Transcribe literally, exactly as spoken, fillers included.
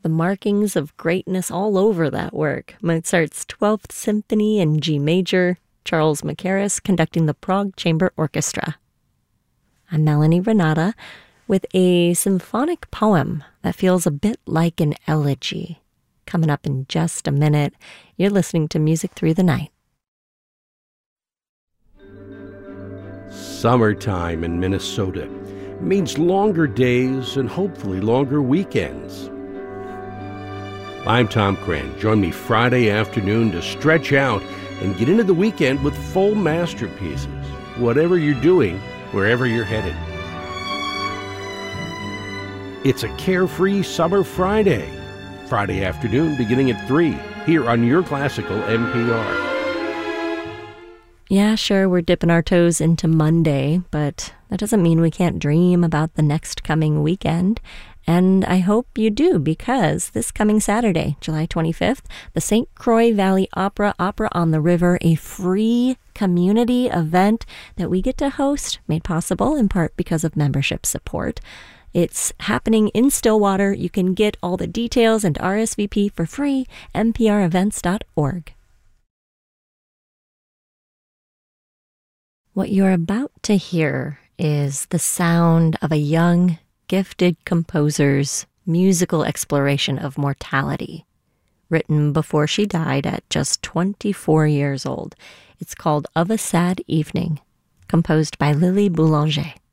The markings of greatness all over that work. Mozart's twelfth Symphony in G major, Charles Mackerras conducting the Prague Chamber Orchestra. I'm Melanie Renata with a symphonic poem that feels a bit like an elegy. Coming up in just a minute, you're listening to Music Through the Night. Summertime in Minnesota means longer days and hopefully longer weekends. I'm Tom Cran. Join me Friday afternoon to stretch out and get into the weekend with full masterpieces, whatever you're doing, wherever you're headed. It's a carefree summer Friday. Friday afternoon beginning at three, here on your classical N P R. Yeah, sure, we're dipping our toes into Monday, but that doesn't mean we can't dream about the next coming weekend. And I hope you do, because this coming Saturday, July twenty-fifth, the Saint Croix Valley Opera, Opera on the River, a free community event that we get to host, made possible in part because of membership support. It's happening in Stillwater. You can get all the details and R S V P for free, N P R events dot org. What you're about to hear is the sound of a young, gifted composer's musical exploration of mortality, written before she died at just twenty-four years old. It's called Of a Sad Evening, composed by Lily Boulanger.